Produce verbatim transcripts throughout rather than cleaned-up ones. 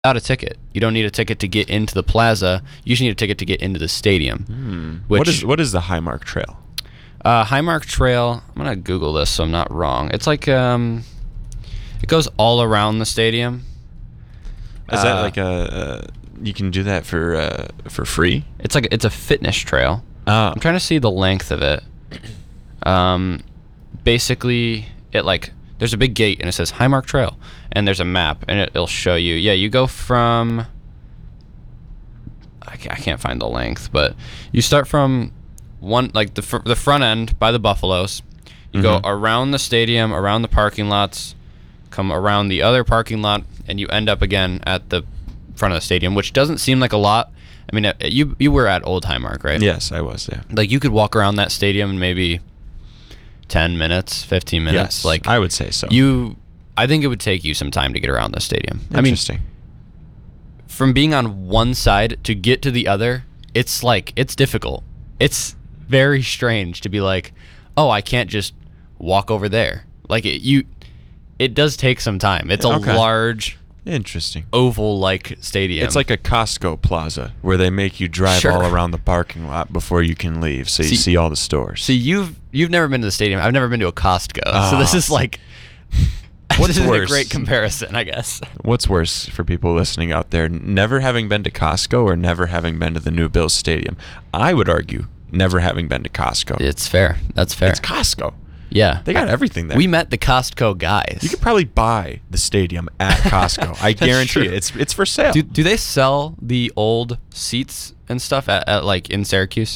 without a ticket. You don't need a ticket to get into the plaza. You just need a ticket to get into the stadium. Hmm. Which, what is what is the Highmark Trail? Uh, Highmark Trail, I'm going to Google this so I'm not wrong. It's like, um, it goes all around the stadium. Is uh, that like a, uh, you can do that for uh, for free? It's like, it's a fitness trail. Oh. I'm trying to see the length of it. Um, basically, it like, there's a big gate and it says Highmark Trail. And there's a map and it, it'll show you. Yeah, you go from, I can't, I can't find the length, but you start from one, like the fr- the front end by the Buffaloes. You Mm-hmm. go around the stadium, around the parking lots, come around the other parking lot, and you end up again at the front of the stadium, which doesn't seem like a lot. I mean, uh, you you were at Old Highmark, right? Yes, I was. Yeah. Like you could walk around that stadium in maybe ten minutes, fifteen minutes. Yes, like I would say so. you, I think it would take you some time to get around the stadium. I mean, Interesting. from being on one side to get to the other, it's like it's difficult. It's very strange to be like, oh, I can't just walk over there. Like it, you, it does take some time. It's a Okay. large Interesting. oval-like stadium. It's like a Costco plaza where they make you drive Sure. all around the parking lot before you can leave, so you See- see all the stores. See, you've you've never been to the stadium. I've never been to a Costco. So Ah. this is like, What's this is a worse? great comparison, I guess. What's worse for people listening out there, never having been to Costco or never having been to the new Bills Stadium? I would argue never having been to Costco. It's fair. That's fair. It's Costco. Yeah. They got everything there. We met the Costco guys. You could probably buy the stadium at Costco. I That's guarantee true. it. It's it's for sale. do, do they sell the old seats and stuff at, at like in Syracuse?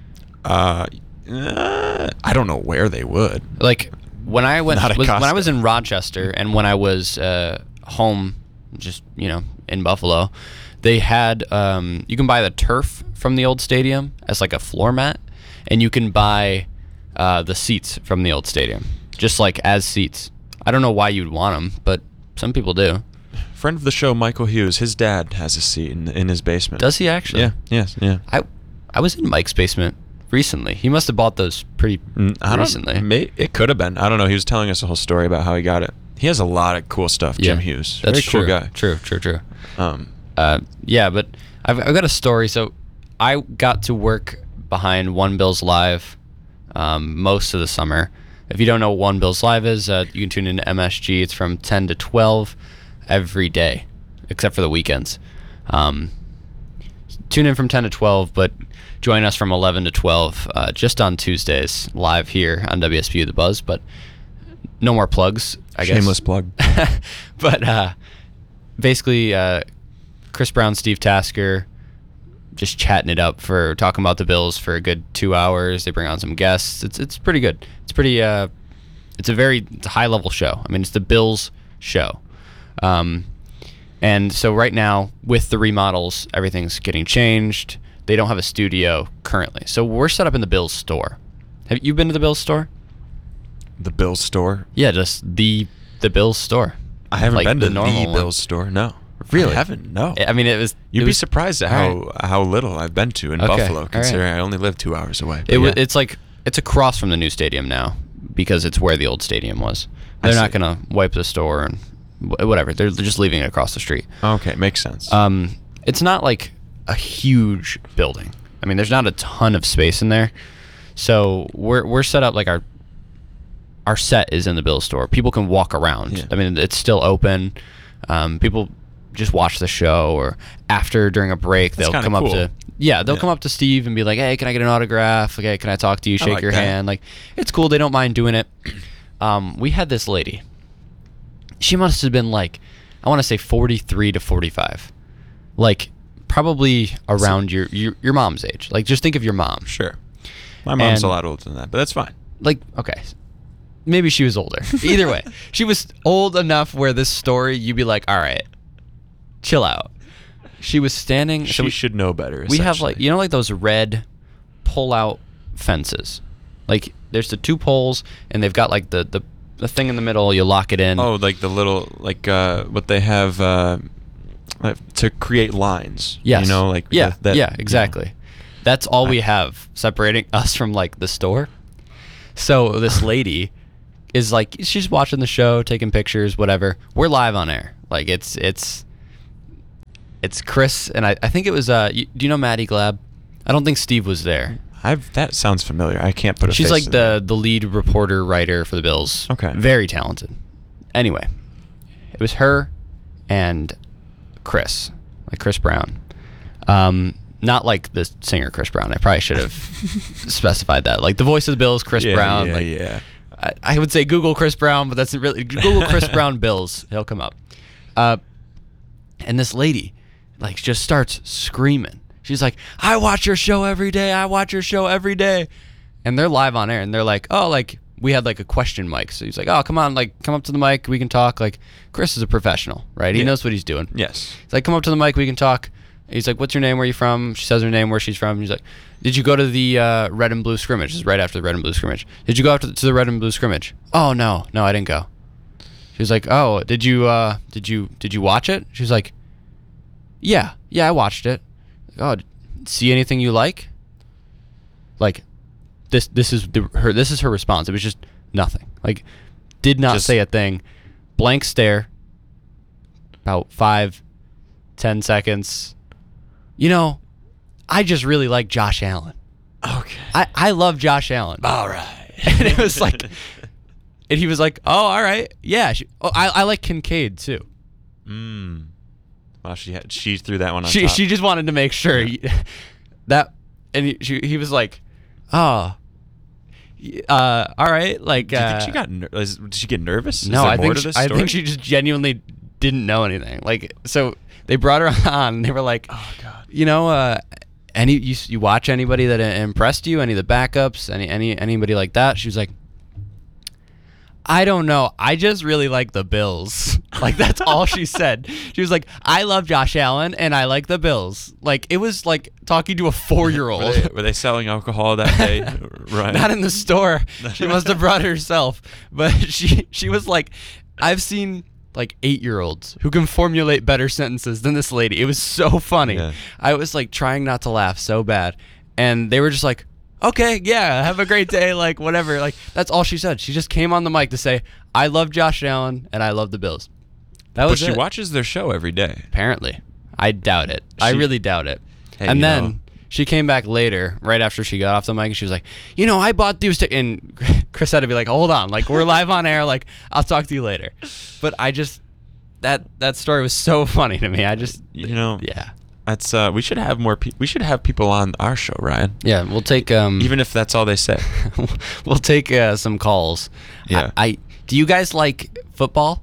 Uh, uh, I don't know where they would. Like when I went Not at was, when I Costco. was in Rochester and when I was uh, home, just you know in Buffalo, they had um, you can buy the turf from the old stadium as like a floor mat, and you can buy uh, the seats from the old stadium just like as seats. I don't know why you'd want them, but some people do. Friend of the show, Michael Hughes. His dad has a seat in in his basement. Does he actually? Yeah. Yes. Yeah. I I was in Mike's basement recently. He must have bought those pretty Mm, I don't- recently. May, it could have been. I don't know. He was telling us a whole story about how he got it. He has a lot of cool stuff. Jim Hughes. That's Very true. cool guy. True, true, true. Um, Uh, yeah, but I've, I've got a story. So I got to work behind One Bills Live um, most of the summer. If you don't know what One Bills Live is, uh, you can tune into M S G. It's from ten to twelve every day, except for the weekends. Um, tune in from ten to twelve, but join us from eleven to twelve uh, just on Tuesdays live here on W S B U The Buzz. But no more plugs, I guess. shameless plug. But uh, basically, uh, Chris Brown, Steve Tasker, just chatting it up for talking about the Bills for a good two hours. They bring on some guests. It's it's pretty good. It's pretty. Uh, it's a very it's a high level show. I mean, it's the Bills show. Um, and so right now with the remodels, everything's getting changed. They don't have a studio currently, so we're set up in the Bills store. Have you been to the Bills store? The Bills store. Yeah, just the the Bills store. I haven't Like been to the normal the one. Bills store. No. Really? I haven't. No. I mean, it was. You'd it be was, surprised at all how how little I've been to in Okay, all Buffalo, right. considering I only live two hours away. It But wa yeah. It's like it's across from the new stadium now because it's where the old stadium was. I They're not see. gonna wipe the store and wh- whatever. They're they're just leaving it across the street. Okay, makes sense. Um, it's not like a huge building. I mean, there's not a ton of space in there. So we're we're set up like our our set is in the Bills store. People can walk around. Yeah. I mean, it's still open. Um, people just watch the show, or after during a break, That's they'll kinda come cool. up to yeah, they'll Yeah. come up to Steve and be like, "Hey, can I get an autograph? Like, hey, can I talk to you? I Shake like your that. hand." Like, it's cool. They don't mind doing it. Um, we had this lady. She must have been like, I want to say forty-three to forty-five, like probably around your, your your mom's age. Like, just think of your mom. Sure. My mom's And- a lot older than that, but that's fine. Like, okay, maybe she was older. Either way, she was old enough where this story, you'd be like, all right, chill out. She was standing. She so we, should know better. we have like essentially. you know like those red pull-out fences. Like there's the two poles, and they've got like the the, the thing in the middle. You lock it in. Oh, like the little like uh, what they have uh, uh, to create lines. Yes. You know, like yeah, that- that- yeah, exactly. That's all we have separating us from like the store. So this lady is like, she's watching the show, taking pictures, whatever. We're live on air. Like it's it's it's Chris and I. I think it was. Uh, you, do you know Maddie Glab? I don't think Steve was there. I've that sounds familiar. I can't put a She's face like to the that. the lead reporter writer for the Bills. Okay. Very talented. Anyway, it was her and Chris, like Chris Brown. Um, not like the singer Chris Brown. I probably should have specified that. Like the voice of the Bills, Chris yeah, Brown. Yeah, like, yeah. I, I would say Google Chris Brown, but that's really Google Chris Brown Bills. He'll come up. Uh, and this lady, like, just starts screaming. She's like, "I watch your show every day. I watch your show every day." And they're live on air, and they're like, "Oh, like we had like a question mic." So he's like, "Oh, come on, like come up to the mic. We can talk." Like Chris is a professional, right? He Yeah. knows what he's doing. Yes. He's like, "Come up to the mic. We can talk." He's like, "What's your name? Where are you from?" She says her name, where she's from. He's like, "Did you go to the uh, red and blue scrimmage?" This is right after the red and blue scrimmage. "Did you go after to the red and blue scrimmage?" "Oh no, no, I didn't go." She was like, "Oh, did you uh, did you did you watch it?" She was like, "Yeah, yeah, I watched it." Like, "Oh, see anything you like?" Like, this this is the, her this is her response. It was just nothing. Like, did not Just- say a thing. Blank stare. About five, ten seconds. You know, I just really like Josh Allen. Okay. I, I love Josh Allen. All right. And it was like, and he was like, "Oh, all right, yeah." She, oh, I I like Kincaid too. Mm. Wow, she had, she threw that one on She top. she just wanted to make sure he- that, and he, she, he was like, "Oh, uh, all right." Like, Do you uh, think she got ner- is- did she get nervous? Is no, there I more think to she, this I story? think she just genuinely didn't know anything. Like, so they brought her on, and they were like, Oh god. you know, uh, any you you watch anybody that impressed you? Any of the backups? Any any anybody like that? She was like, "I don't know. I just really like the Bills." Like, that's all she said. She was like, "I love Josh Allen and I like the Bills." Like, it was like talking to a Were four-year-old. they, were they selling alcohol that day? Right. Not in the store. She must have brought it herself. But she she was like, I've seen like eight-year-olds who can formulate better sentences than this lady. It was so funny. Yeah. I was like trying not to laugh so bad. And they were just like, "Okay, yeah, have a great day," like whatever. Like, that's all she said. She just came on the mic to say, "I love Josh Allen and I love the Bills." That But was she it. watches their show every day. Apparently. I doubt it. I She- really doubt it. Hey, and you then know- she came back later, right after she got off the mic, and she was like, "You know, I bought these tickets." And Chris had to be like, "Hold on, like we're live on air, like I'll talk to you later." But I just that that story was so funny to me. I just You know, yeah. that's uh we should have more pe- we should have people on our show, Ryan. Yeah, we'll take um Even if that's all they say. we'll take uh, some calls. Yeah. I, I do you guys like football?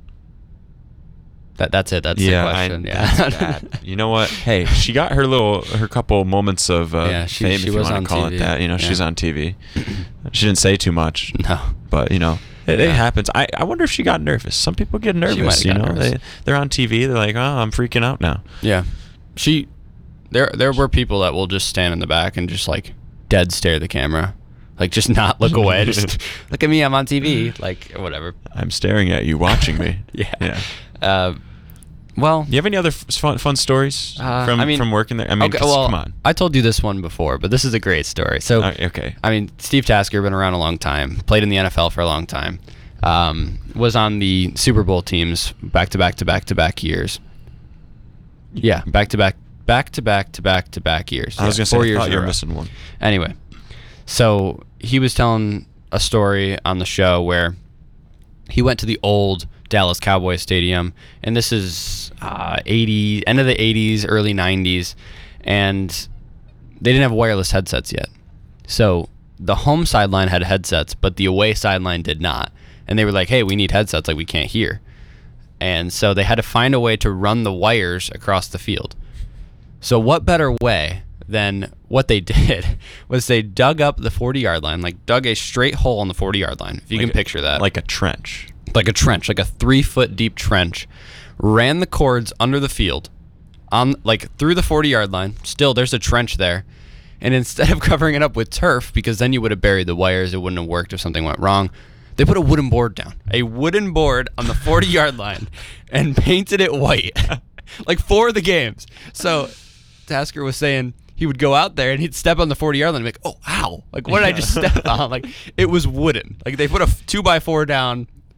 That that's it. That's yeah, the I, question. yeah. that's bad. You know what? Hey, she got her little her couple moments of uh, Yeah, she- fame, she if you was want on to call T V. it that. You know, Yeah. she's on T V. She didn't say too much, No. but you know, it, it Yeah. happens. I, I wonder if she got nervous. Some people get might nervous. have You got know, nervous. they they're on T V. They're like, "Oh, I'm freaking out now." Yeah. She there there were people that will just stand in the back and just like dead stare at the camera. Like just not look away. Just look at me, I'm on T V. Like or whatever. I'm staring at you, watching me. Yeah. Yeah. Uh, well, You have any other f- fun fun stories Uh, from I mean- from working there? I mean, okay, 'cause well, come on. I told you this one before, but this is a great story. So Uh, okay. I mean, Steve Tasker been around a long time, played in the N F L for a long time, um, was on the Super Bowl teams back to back to back to back years. Yeah, back to back, back to back to back to back years. I was Yeah, gonna say, four I years thought in you a were row. missing one. Anyway, so he was telling a story on the show where he went to the old Dallas Cowboys Stadium, and this is uh, eighty end of the eighties, early nineties, and they didn't have wireless headsets yet. So the home sideline had headsets, but the away sideline did not. And they were like, "Hey, we need headsets, like we can't hear." And so they had to find a way to run the wires across the field. So what better way than what they did was they dug up the forty-yard line, like dug a straight hole on the forty-yard line, if you Like can a- picture that. Like a trench. like a trench, like a three-foot deep trench, ran the cords under the field, on like through the forty-yard line. Still, there's a trench there. And instead of covering it up with turf, because then you would have buried the wires, it wouldn't have worked if something went wrong, they put a wooden board down, a wooden board on the forty-yard line, and painted it white, like for the games. So Tasker was saying he would go out there and he'd step on the forty-yard line and be like, "Oh, ow. Like, what did I just step on?" Like, it was wooden. Like, they put a two by four down,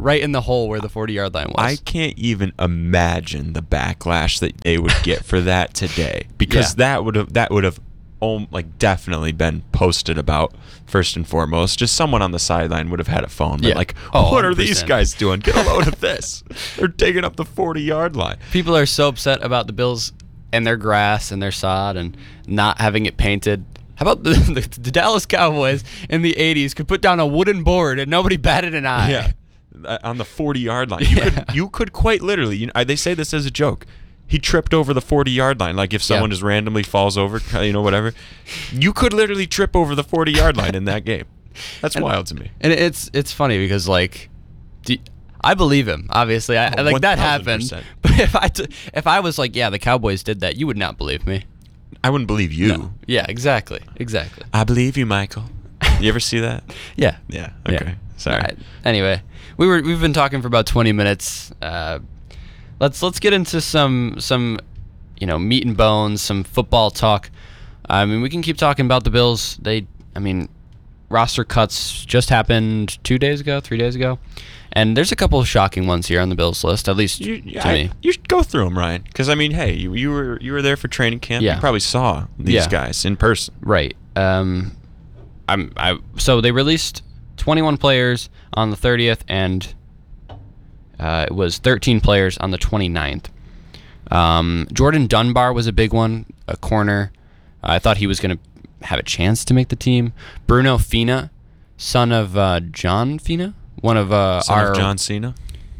right in the hole where the forty-yard line was. I can't even imagine the backlash that they would get for that today, because Yeah. that would have that would have um, like definitely been posted about first and foremost. Just someone on the sideline would have had a phone, but Yeah. like, Oh, what one hundred are these percent. guys doing? Get a load of this. They're taking up the forty-yard line. People are so upset about the Bills and their grass and their sod and not having it painted. How about the, the, the Dallas Cowboys in the eighties could put down a wooden board and nobody batted an eye? Yeah, Uh, on the forty-yard line. You, Yeah. could, you could quite literally, you know, they say this as a joke. He tripped over the forty-yard line. Like if someone Yeah. just randomly falls over, you know, whatever. You could literally trip over the forty-yard line in that game. That's And- wild to me. And it's it's funny because like, do, I believe him. Obviously, I, Oh, like that one thousand happened. percent. But if I t- if I was like, yeah, the Cowboys did that, you would not believe me. I wouldn't believe you. No. Yeah, exactly, exactly. I believe you, Michael. You ever see that? Yeah. Yeah. Yeah. Okay. Sorry. All right. Anyway, we were we've been talking for about twenty minutes. Uh, let's let's get into some some you know meat and bones, some football talk. I mean, we can keep talking about the Bills. They, I mean, roster cuts just happened two days ago, three days ago, and there's a couple of shocking ones here on the Bills list, at least You, to I- me. you should go through them, Ryan. Because I mean, hey, you, you were you were there for training camp. Yeah. You probably saw these Yeah. guys in person. Right. Um, I'm. I so they released twenty-one players on the thirtieth, and uh, it was thirteen players on the twenty-ninth. Um, Jordan Dunbar was a big one, a corner. I thought he was going to have a chance to make the team. Bruno Fina, son of uh, John Fina, one of uh, Son our of John Cena.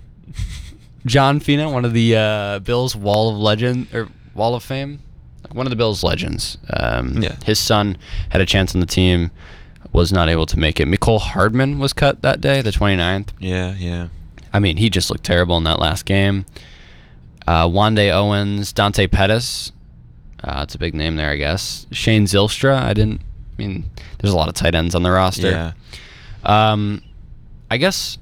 John Fina, one of the uh, Bills Wall of Legend or Wall of Fame, one of the Bills legends. Um, Yeah. His son had a chance on the team, was not able to make it. Mecole Hardman was cut that day, the twenty-ninth. Yeah, yeah. I mean, he just looked terrible in that last game. Uh, Wande Owens, Dante Pettis. Uh, it's a big name there, I guess. Shane Zylstra. I didn't. I mean, there's a lot of tight ends on the roster. Yeah. Um, I guess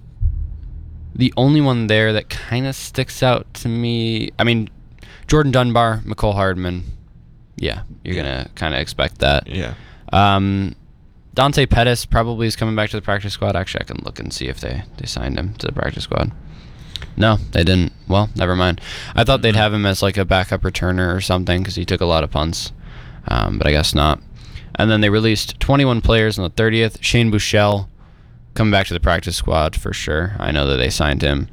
the only one there that kind of sticks out to me, I mean, Jordan Dunbar, Mecole Hardman. Yeah, you're Yeah. going to kind of expect that. Yeah. Um, Dante Pettis probably is coming back to the practice squad. Actually, I can look and see if they, they signed him to the practice squad. No, they didn't. Well, never mind. I thought they'd have him as like a backup returner or something because he took a lot of punts, um, but I guess not. And then they released twenty-one players on the thirtieth. Shane Buechele coming back to the practice squad for sure. I know that they signed him.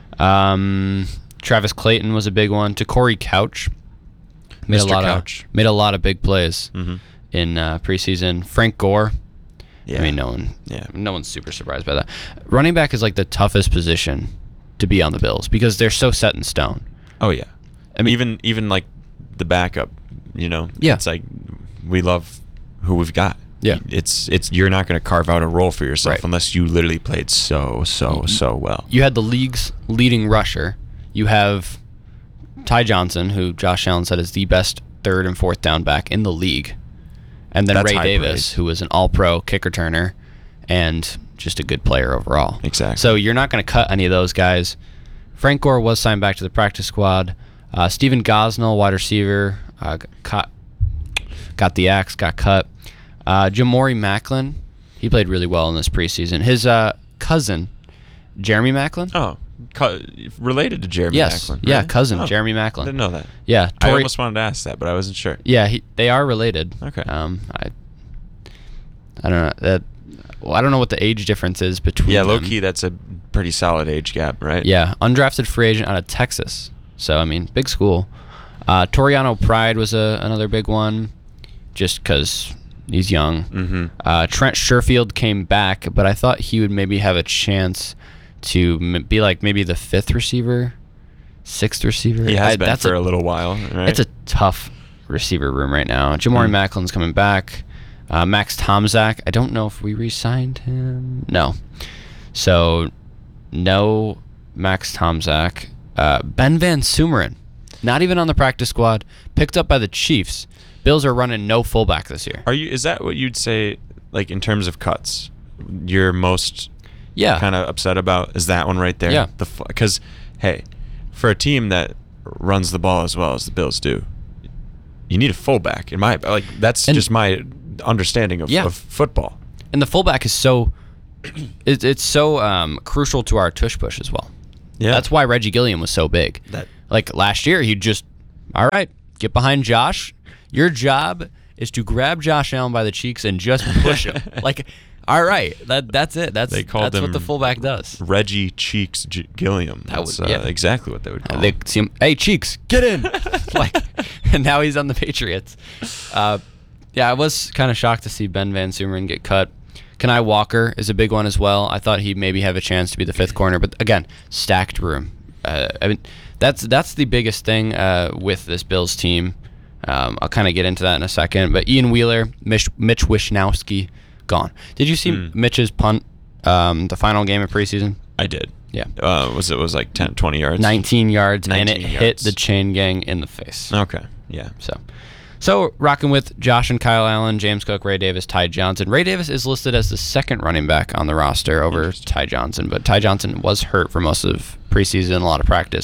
Um, Travis Clayton was a big one. To Corey Couch made Mister a lot Couch. of made a lot of big plays Mm-hmm. in uh, preseason. Frank Gore. Yeah. I mean, no one. Yeah. No one's super surprised by that. Running back is like the toughest position to be on the Bills because they're so set in stone. Oh yeah. I mean, even even like the backup, you know. Yeah. It's like we love who we've got. Yeah. It's it's you're not going to carve out a role for yourself Right. unless you literally played so so so well. You had the league's leading rusher. You have Ty Johnson, who Josh Allen said is the best third and fourth down back in the league. And then That's Ray high Davis, praise. who was an all-pro kick returner and just a good player overall. Exactly. So you're not going to cut any of those guys. Frank Gore was signed back to the practice squad. Uh, Steven Gosnell, wide receiver, uh, got, got the axe, got cut. Uh, Jamori Macklin, he played really well in this preseason. His uh, cousin, Jeremy Macklin. Oh, cu- related to Jeremy yes, Macklin. yeah, really? cousin Oh, Jeremy I Macklin. didn't know that. Yeah, I Tori- almost wanted to ask that, but I wasn't sure. Yeah, he, they are related. Okay. Um, I, I don't know that. Well, I don't know what the age difference is between. Yeah, low them. key, that's a pretty solid age gap, right? Yeah, undrafted free agent out of Texas. So I mean, big school. Uh, Toriano Pride was a, another big one, just because he's young. Mm-hmm. Uh, Trent Sherfield came back, but I thought he would maybe have a chance to m- be like maybe the fifth receiver, sixth receiver. He has I- been that's for a, a, little while, right? It's a tough receiver room right now. Jamori Mm. Macklin's coming back. Uh, Max Tomzak, I don't know if we re-signed him. No. So, no Max Tomzak. Uh, Ben Van Sumeren, not even on the practice squad, picked up by the Chiefs. Bills are running no fullback this year. Are you? Is that what you'd say? Like in terms of cuts, you're most Yeah. kind of upset about is that one right there? Yeah. The because hey, for a team that runs the ball as well as the Bills do, you need a fullback. In my like, that's And- just my understanding of, Yeah. of football. And the fullback is so it, it's so um, crucial to our tush push as well. Yeah. That's why Reggie Gilliam was so big. That- Like last year, he'd just, all right, get behind Josh. Your job is to grab Josh Allen by the cheeks and just push him. Like, all right, that that's it. That's They called that's what him the fullback does. Reggie Cheeks G- Gilliam. That That's was- uh, yeah. exactly what they would call They him. see him, hey Cheeks, get in. Like, and now he's on the Patriots. Uh, yeah, I was kind of shocked to see Ben Van Sumeren get cut. Kenai Walker is a big one as well. I thought he'd maybe have a chance to be the fifth corner, but again, stacked room. Uh, I mean, that's that's the biggest thing uh, with this Bills team. Um, I'll kind of get into that in a second. But Ian Wheeler, Mitch, Mitch Wishnowsky, gone. Did you see Mm. Mitch's punt, um, the final game of preseason? I did. Yeah. Uh, was it was like ten, twenty yards? nineteen yards, and it nineteen hit yards. the chain gang in the face. Okay. Yeah. So, so rocking with Josh and Kyle Allen, James Cook, Ray Davis, Ty Johnson. Ray Davis is listed as the second running back on the roster over Interesting. Ty Johnson, but Ty Johnson was hurt for most of preseason, a lot of practice.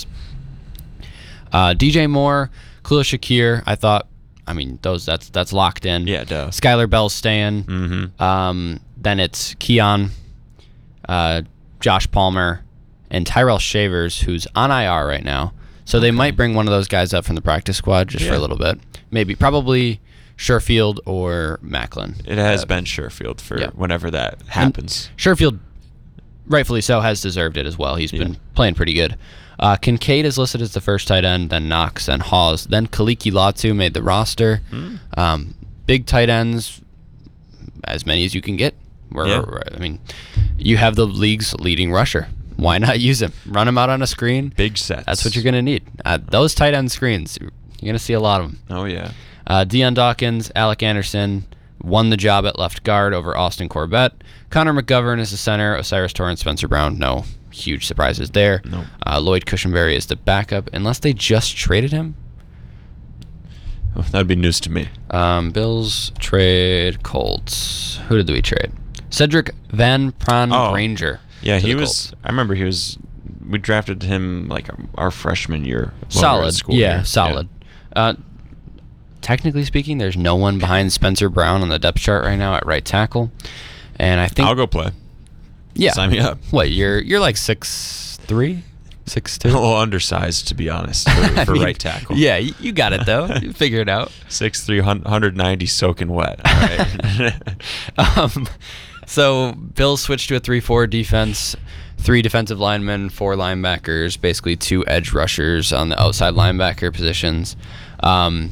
Uh, D J Moore, Khalil Shakir, I thought, I mean, those that's that's locked in. Yeah, duh. Skylar Bell's staying. Mm-hmm. Um, then it's Keon, uh, Josh Palmer, and Tyrell Shavers, who's on I R right now. So they might bring one of those guys up from the practice squad just for Yeah. a little bit. Maybe, probably Sherfield or Macklin. It has Uh, been Sherfield for yeah. whenever that happens. Sherfield, rightfully so, has deserved it as well. He's been Yeah. playing pretty good. Uh, Kincaid is listed as the first tight end, then Knox, then Hawes, then Kaliki Latu made the roster. Mm. Um, big tight ends, as many as you can get. We're, Yeah. we're- I mean, you have the league's leading rusher. Why not use him? Run him out on a screen. Big sets. That's what you're going to need. Uh, those tight end screens, you're going to see a lot of them. Oh yeah. Uh, Deion Dawkins, Alec Anderson won the job at left guard over Austin Corbett. Connor McGovern is the center. Osiris Torrance, Spencer Brown, no huge surprises there. Nope. Uh, Lloyd Cushenberry is the backup, unless they just traded him. Oh, that'd be news to me. Um, Bills trade Colts. Who did we trade? Cedric Van Pran Oh. Granger. Yeah, to he the was. Colts. I remember he was. We drafted him like our freshman year. while we were at Solid. school Yeah, here. solid. Uh, technically speaking, there's no one behind Spencer Brown on the depth chart right now at right tackle. And I think I'll go play. yeah. Sign me up. What, you're you're like six three, six two? A little undersized, to be honest, for, I for mean, right tackle. Yeah, you, you got it though. You figure it out. six three, one ninety soaking wet. All right. Um, so Bills switched to a three four defense, three defensive linemen, four linebackers, basically two edge rushers on the outside linebacker positions. Um,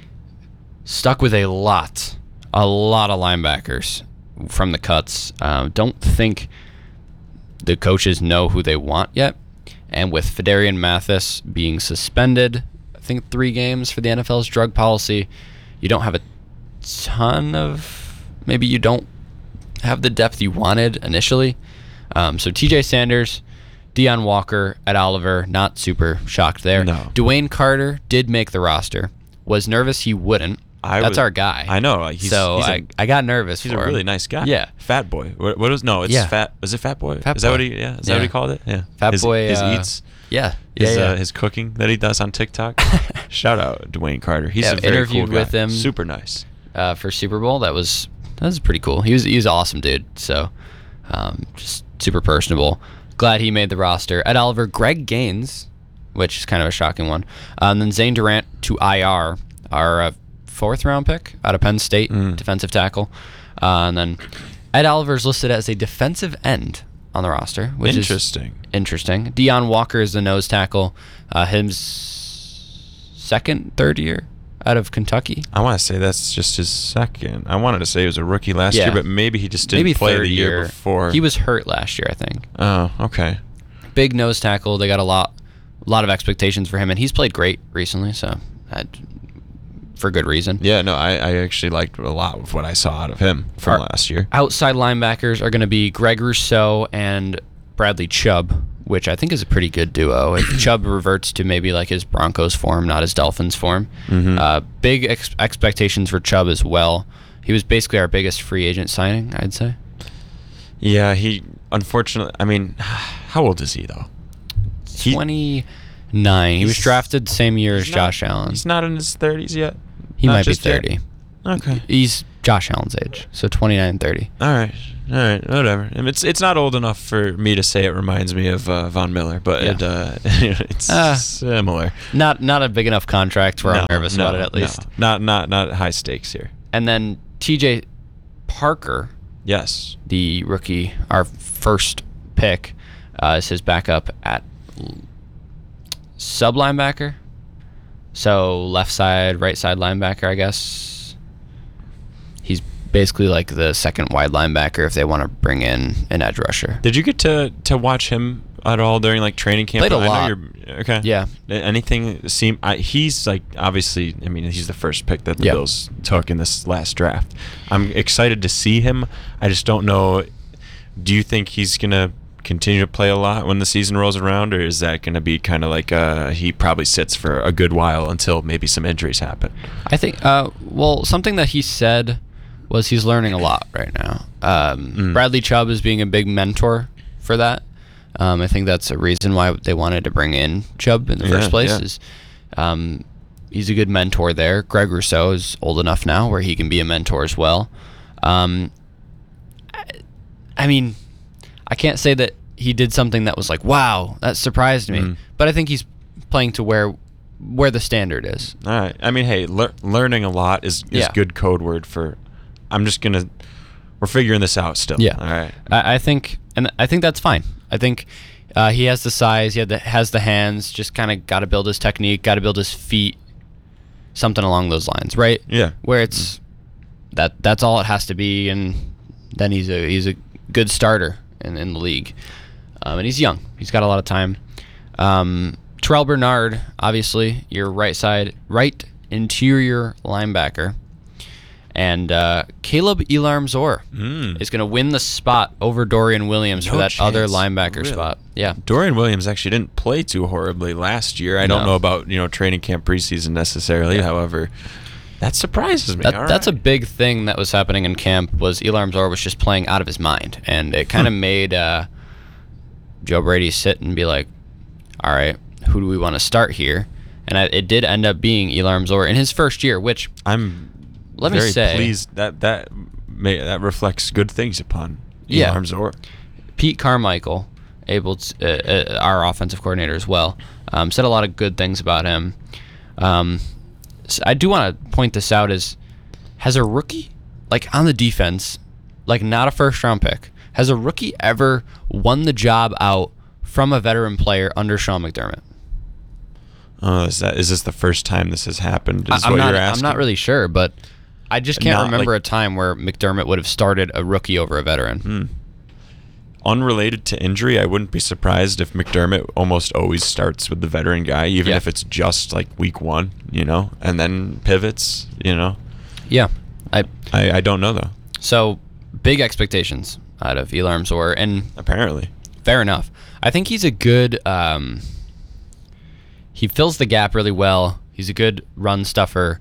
stuck with a lot, a lot of linebackers from the cuts. Um, don't think the coaches know who they want yet. And with Fedarian Mathis being suspended, I think three games for the N F L's drug policy, you don't have a ton of, maybe you don't have the depth you wanted initially. Um, so T J Sanders, Deion Walker, Ed Oliver, not super shocked there. No. Dwayne Carter did make the roster. Was nervous he wouldn't. I That's was- our guy. I know. Like, he's, so he's a- I, I got nervous He's for a him. really nice guy. Yeah. Fat Boy. What, what is no? It's Yeah. fat. Is it Fat Boy? Fat is that Boy. what he? Yeah. Is that Yeah. what he called it? Yeah. Fat his, Boy, His uh, eats. Yeah. Yeah, His yeah. Uh, his cooking that he does on TikTok. Shout out Dwayne Carter. He's Yeah, a very interviewed cool guy. with him. Super nice. uh, for Super Bowl. That was that was pretty cool. He was he was an awesome dude. So um, just super personable. Glad he made the roster. Ed Oliver, Greg Gaines, which is kind of a shocking one, uh, and then Zane Durant to I R, our uh, fourth round pick out of Penn State, Mm. defensive tackle, uh, and then Ed Oliver is listed as a defensive end on the roster, which is Interesting. interesting. Deion Walker is the nose tackle. Uh, his second, third year out of Kentucky. I want to say that's just his second. I wanted to say he was a rookie last Yeah. year, but maybe he just didn't Maybe play third the year, year before. He was hurt last year, I think. Oh, okay. Big nose tackle. They got a lot, a lot of expectations for him, and he's played great recently. So, that, for good reason. Yeah, no, I, I actually liked a lot of what I saw out of him from Our last year. Outside linebackers are going to be Greg Rousseau and Bradley Chubb, which I think is a pretty good duo. If Chubb reverts to maybe like his Broncos form, not his Dolphins form. Mhm. Uh, big ex- expectations for Chubb as well. He was basically our biggest free agent signing, I'd say. Yeah, he unfortunately. I mean, how old is he though? He- twenty-nine. He was He's- drafted the same year as He's not- Josh Allen. He's not in his thirties yet. He Not might be just yet? thirty. Okay. He's Josh Allen's age, so twenty-nine, thirty. All right, all right, whatever. I mean, it's it's not old enough for me to say it reminds me of uh, Von Miller, but Yeah. it, uh, it's Uh, similar. Not not a big enough contract where I'm nervous no, about it, at no. least. Not not not high stakes here. And then T J Parker, Yes. the rookie, our first pick, uh, is his backup at l- sub linebacker. So left side, right side linebacker, I guess. He's basically like the second wide linebacker if they want to bring in an edge rusher. Did you get to to watch him at all during like training camp? Played a I know lot. you're- okay. Yeah. Anything seem? I, he's like obviously. I mean, he's the first pick that the Yep. Bills took in this last draft. I'm excited to see him. I just don't know. Do you think he's gonna continue to play a lot when the season rolls around, or is that gonna be kind of like uh, he probably sits for a good while until maybe some injuries happen? I think, uh, well, something that he said was he's learning a lot right now. Um, Mm. Bradley Chubb is being a big mentor for that. Um, I think that's a reason why they wanted to bring in Chubb in the Yeah, first place. yeah. Is um, he's a good mentor there. Greg Rousseau is old enough now where he can be a mentor as well. Um, I, I mean, I can't say that he did something that was like, wow, that surprised me. Mm. But I think he's playing to where where the standard is. All right. I mean, hey, lear- learning a lot is is Yeah. good code word for. I'm just gonna. We're figuring this out still. Yeah. All right. I, I think, and I think that's fine. I think uh, he has the size, he had the, has the hands. Just kind of got to build his technique, got to build his feet, something along those lines, right? Yeah. Where it's that that's all it has to be, and then he's a he's a good starter in, in the league, um, and he's young. He's got a lot of time. Um, Terrell Bernard, obviously, your right side, right interior linebacker. And uh, Caleb Elarm-Zor Mm. is going to win the spot over Dorian Williams for No that other chance. linebacker Really? spot. Yeah. Dorian Williams actually didn't play too horribly last year. I don't No. know about you know training camp preseason necessarily. Yeah. However, that surprises me. That, All that's a right. big thing that was happening in camp was Elarm-Zor was just playing out of his mind. And it kind of made uh, Joe Brady sit and be like, all right, who do we want to start here? And I, it did end up being Elarm-Zor in his first year, which I'm let me very say, pleased that that may, that reflects good things upon Yeah. Elarm-Zor. Pete Carmichael, able to, uh, uh, our offensive coordinator as well, um, said a lot of good things about him. Um, so I do want to point this out: is has a rookie like on the defense, like not a first round pick, has a rookie ever won the job out from a veteran player under Sean McDermott? Uh, is that is this the first time this has happened? Is I- I'm what not. you're asking? I'm not really sure, but I just can't Not remember like- a time where McDermott would have started a rookie over a veteran. Hmm. Unrelated to injury, I wouldn't be surprised if McDermott almost always starts with the veteran guy, even Yeah. if it's just like week one, you know, and then pivots, you know. Yeah, I I, I don't know though. so big expectations out of Elarm-Zor, and Apparently, fair enough. I think he's a good. Um, he fills the gap really well. He's a good run stuffer.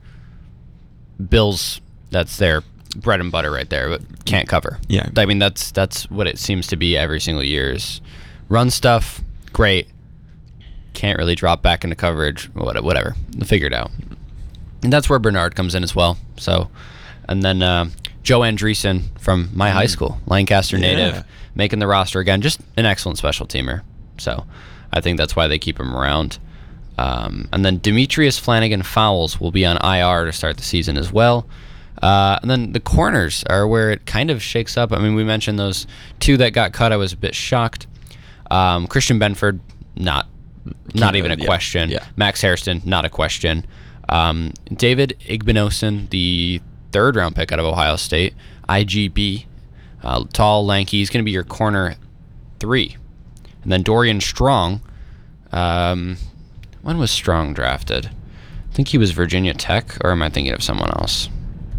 Bills, that's their bread and butter right there, but can't cover. Yeah. I mean that's that's what it seems to be every single year. Is run stuff, great. Can't really drop back into coverage. what- Whatever, they'll figure it out. And that's where Bernard comes in as well. So, and then uh, Joe Andreessen from my high school, Lancaster Yeah. native, making the roster again. Just an excellent special teamer. So, I think that's why they keep him around. Um, and then Demetrius Flanagan Fowles will be on I R to start the season as well. Uh, and then the corners are where it kind of shakes up. I mean, we mentioned those two that got cut. I was a bit shocked. Um, Christian Benford, not not even a Yeah, question. yeah. Max Hairston, not a question. Um, David Igbinosun, the third round pick out of Ohio State, I G B, uh, tall, lanky. He's going to be your corner three. And then Dorian Strong. Um, when was Strong drafted? I think he was Virginia Tech, or am I thinking of someone else?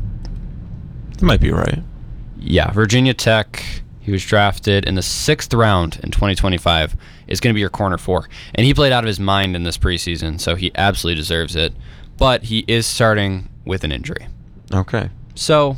that might be right. Yeah, Virginia Tech. He was drafted in the sixth round in twenty twenty-five. Is going to be your corner four. And he played out of his mind in this preseason, so he absolutely deserves it. But he is starting with an injury. Okay. So,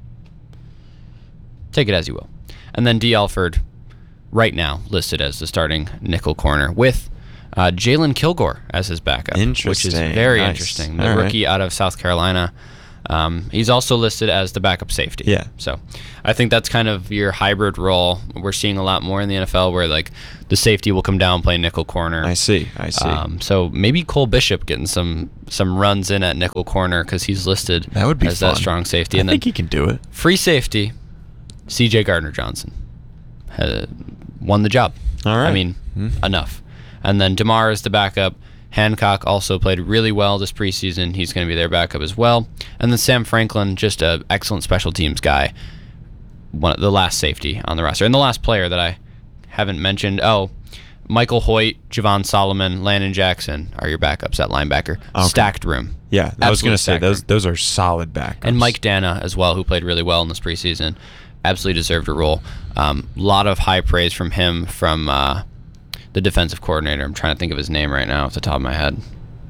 take it as you will. And then D. Alford, right now, listed as the starting nickel corner with uh, Jalen Kilgore as his backup. Which is Interesting. very Nice. interesting. The All right. rookie out of South Carolina. Um, he's also listed as the backup safety. Yeah. So I think that's kind of your hybrid role. We're seeing a lot more in the N F L where like the safety will come down, play nickel corner. I see. I see. Um, so maybe Cole Bishop getting some some runs in at nickel corner because he's listed That would be as fun. that strong safety. I And think then he can do it. free safety, C J Gardner-Johnson uh, won the job. All right. I mean, Hmm. enough. And then DeMar is the backup. Hancock also played really well this preseason. He's going to be their backup as well. And then Sam Franklin, just an excellent special teams guy. One the last safety on the roster. And the last player that I haven't mentioned, oh, Michael Hoyt, Javon Solomon, Landon Jackson are your backups at linebacker. Okay. Stacked room. Yeah, I was Absolute going to say stacked those room. those are solid backups. And Mike Dana as well, who played really well in this preseason. Absolutely deserved a role. A um, lot of high praise from him from uh, the defensive coordinator. I'm trying to think of his name right now off the top of my head.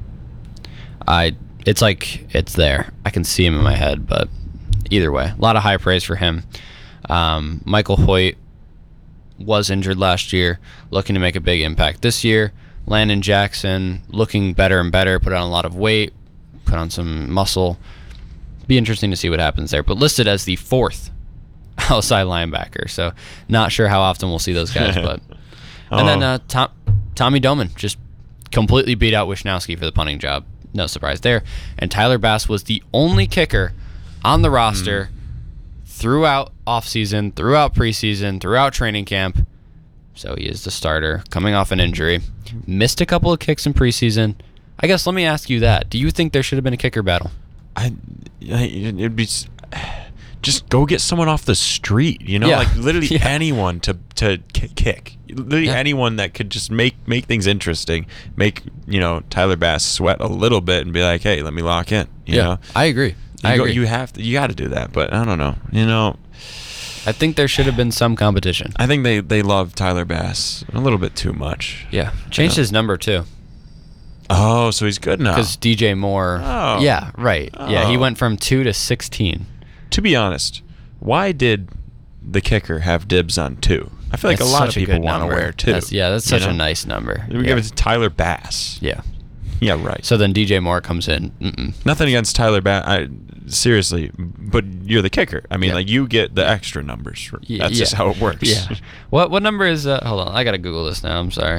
I It's like it's there. I can see him in my head, but either way, a lot of high praise for him. Um, Michael Hoyt was injured last year, looking to make a big impact this year. Landon Jackson looking better and better, put on a lot of weight, put on some muscle. Be interesting to see what happens there. But listed as the fourth outside linebacker, so not sure how often we'll see those guys. But and then uh, Tom, Tommy Doman just completely beat out Wisnowski for the punting job. No surprise there. And Tyler Bass was the only kicker on the roster mm. throughout offseason, throughout preseason, throughout training camp. So he is the starter, coming off an injury. Missed a couple of kicks in preseason. I guess let me ask you that. Do you think there should have been a kicker battle? I, it'd be just go get someone off the street, you know, Yeah. like literally Yeah. anyone to to ki- kick, literally Yeah. anyone that could just make make things interesting, make you know Tyler Bass sweat a little bit and be like, hey, let me lock in. You know, I agree. you, I go, agree. you have to, you got to do that, but I don't know, you know. I think there should have been some competition. I think they they love Tyler Bass a little bit too much. Yeah, changed Yeah. his number too. Oh, so he's good now. Because D J Moore. Oh. Yeah, right. Yeah, he Oh. went from two to sixteen. To be honest, why did the kicker have dibs on two? I feel like That's a lot such of a people good want to number. wear two. That's, yeah, that's you such know? a nice number. We yeah. give it to Tyler Bass. yeah. Yeah, right. So then D J Moore comes in. Mm-mm. Nothing against Tyler Bass. I seriously, but you're the kicker. I mean, Yeah. like you get the extra numbers. Y- That's yeah. just how it works. Yeah. What what number is? Uh, hold on, I gotta Google this now. I'm sorry.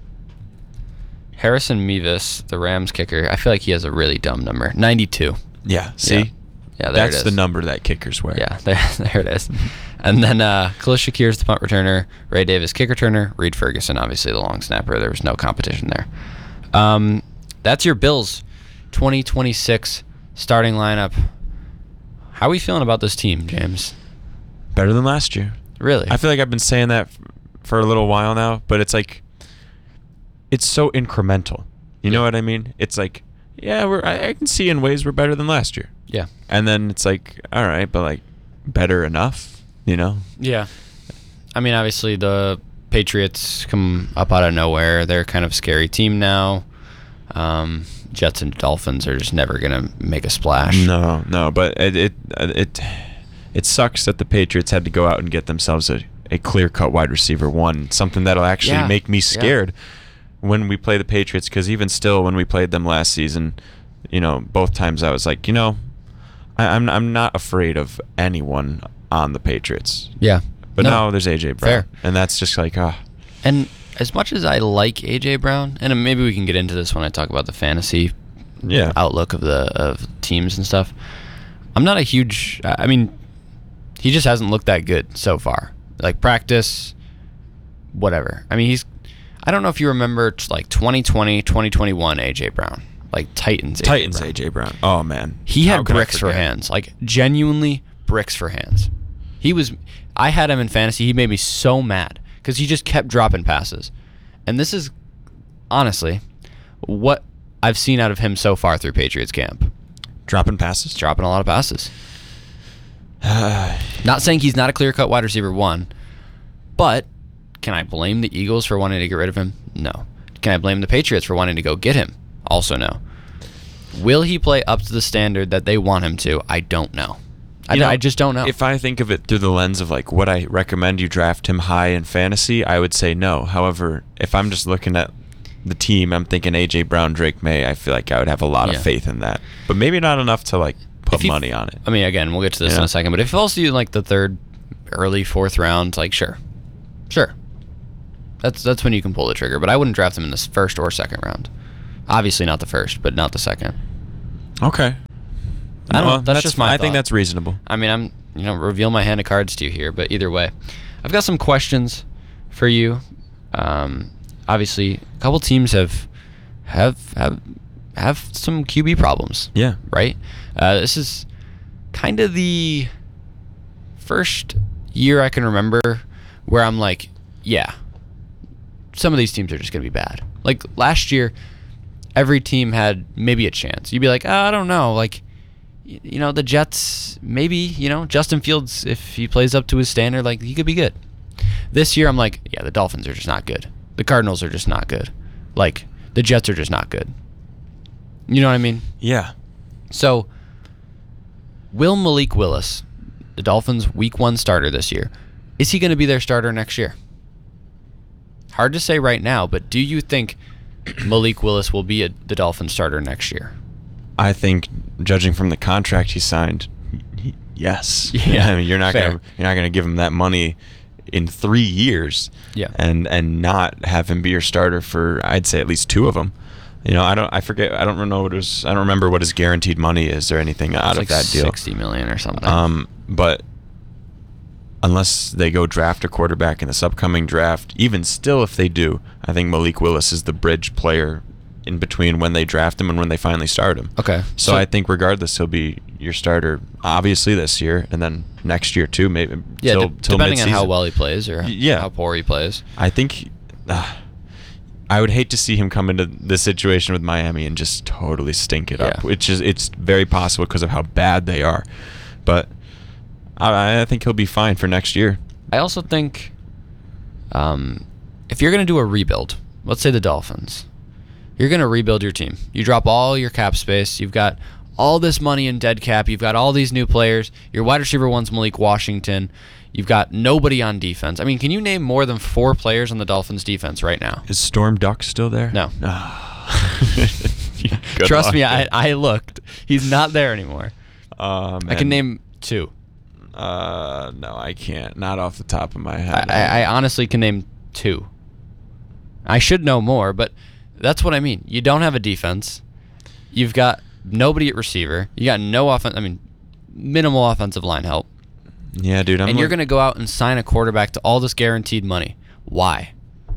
Harrison Mevis, the Rams kicker. I feel like he has a really dumb number. ninety-two. Yeah. See, Yeah, yeah there that's it is. the number that kickers wear. Yeah, there, there it is. And then uh, Khalil Shakir's the punt returner, Ray Davis kick returner, Reed Ferguson obviously the long snapper. There was no competition there. Um, that's your Bills twenty twenty-six starting lineup. How are we feeling about this team, James? Better than last year. Really? I feel like I've been saying that f- for a little while now, but it's like it's so incremental. You know what I mean? It's like, yeah, we're I, I can see in ways we're better than last year. Yeah. And then it's like, all right, but like better enough, you know? Yeah. I mean, obviously the Patriots come up out of nowhere. They're kind of a scary team now. Um, Jets and Dolphins are just never gonna make a splash. No, no, but it it it it sucks that the Patriots had to go out and get themselves a, a clear-cut wide receiver one, something that'll actually Yeah. make me Yeah. scared when we play the Patriots, because even still when we played them last season, you know, both times I was like, you know, I, I'm I'm not afraid of anyone on the Patriots. Yeah. But No. now there's A J Brown, Fair. and that's just like, ah, And as much as I like A J Brown, and maybe we can get into this when I talk about the fantasy yeah, outlook of the of teams and stuff, I'm not a huge. I mean, he just hasn't looked that good so far. Like practice, whatever. I mean, he's. I don't know if you remember t- like twenty twenty, twenty twenty-one A J Brown, like Titans. Titans A J Brown. A J Brown. Oh man, He How had could I bricks for forget? hands, like genuinely bricks for hands. He was. I had him in fantasy. He made me so mad because he just kept dropping passes, and this is honestly what I've seen out of him so far through Patriots camp. Dropping passes. Dropping a lot of passes. Not saying he's not a clear-cut wide receiver one, but can I blame the Eagles for wanting to get rid of him? No. Can I blame the Patriots for wanting to go get him? Also no. Will he play up to the standard that they want him to? I don't know. I, You know, I just don't know. If I think of it through the lens of like would I recommend you draft him high in fantasy, I would say no. However, if I'm just looking at the team, I'm thinking A J Brown, Drake May, I feel like I would have a lot Yeah. of faith in that. But maybe not enough to like put If he- money on it. I mean, again, we'll get to this in Yeah. a second, but if it falls to you in like the third, early fourth round, like sure, sure, that's that's when you can pull the trigger. But I wouldn't draft him in this first or second round. Obviously not the first, but not the second. Okay. I don't. Well, that's, just my. I think thought. that's reasonable. I mean, I'm you know reveal my hand of cards to you here, but either way, I've got some questions for you. Um, obviously, a couple teams have have have have some Q B problems. Yeah. Right. Uh, this is kind of the first year I can remember where I'm like, yeah, some of these teams are just gonna be bad. Like last year, every team had maybe a chance. You'd be like, oh, I don't know, like. You know, the Jets, maybe, you know, Justin Fields, if he plays up to his standard, like, he could be good. This year, I'm like, yeah, the Dolphins are just not good. The Cardinals are just not good. Like, the Jets are just not good. You know what I mean? Yeah. So, will Malik Willis, the Dolphins' week one starter this year, is he going to be their starter next year? Hard to say right now, but do you think Malik Willis will be a, the Dolphins starter next year? I think, judging from the contract he signed, y- yes. Yeah, I mean, you're not fair. gonna you're not gonna give him that money in three years. Yeah. And and not have him be your starter for, I'd say, at least two of them. You know, I don't. I forget. I don't know what his. I don't remember what his guaranteed money is or anything out It's of like that deal. sixty million or something. Um, but unless they go draft a quarterback in this upcoming draft, even still, if they do, I think Malik Willis is the bridge player in between when they draft him and when they finally start him. Okay. So, I think regardless, he'll be your starter, obviously this year, and then next year too, maybe. yeah, till, de- till depending on how mid-season. well he plays or Y- yeah. how poor he plays. I think. Uh, I would hate to see him come into this situation with Miami and just totally stink it up. Yeah. Which is it's very possible because of how bad they are, but I, I think he'll be fine for next year. I also think um, if you're going to do a rebuild, let's say the Dolphins, you're going to rebuild your team. You drop all your cap space. You've got all this money in dead cap. You've got all these new players. Your wide receiver one's Malik Washington. You've got nobody on defense. I mean, can you name more than four players on the Dolphins defense right now? Is Storm Duck still there? No. Good Trust luck. me, I, I looked. He's not there anymore. Uh, I can man. name two. Uh, no, I can't. Not off the top of my head. I, I, I honestly can name two. I should know more, but that's what I mean. You don't have a defense. You've got nobody at receiver. You got no offense. I mean, minimal offensive line help. yeah, dude. I'm and you're like- going to go out and sign a quarterback to all this guaranteed money. Why?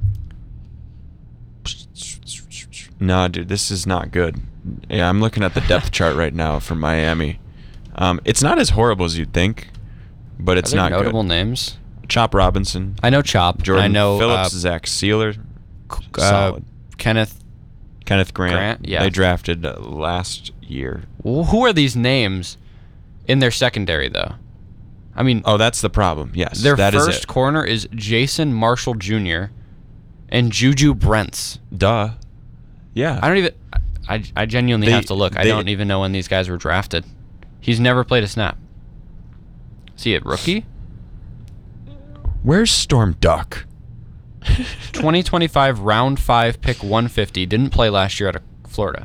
No, dude, this is not good. Yeah, I'm looking at the depth chart right now for Miami. Um, it's not as horrible as you'd think, but it's Are there not notable good. names? Chop Robinson, I know Chop. Jordan I know Phillips, uh, Zach Sealer, uh, solid. Kenneth. Kenneth Grant. Grant, yeah. They drafted uh, last year. Wh- Who are these names in their secondary, though? I mean, Oh, that's the problem. Yes, their that is first it. corner is Jason Marshall Junior and Juju Brents. Duh. Yeah. I don't even. I, I genuinely They- have to look. I they- don't even know when these guys were drafted. He's never played a snap. Is he a rookie? Where's Storm Duck? twenty twenty-five round five pick one fifty. Didn't play last year out of Florida.